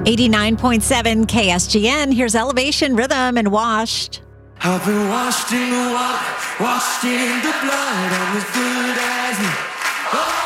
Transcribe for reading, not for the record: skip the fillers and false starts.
89.7 KSGN. Here's Elevation, Rhythm, and Washed. I've been washed in the water, washed in the blood. I'm as good as new.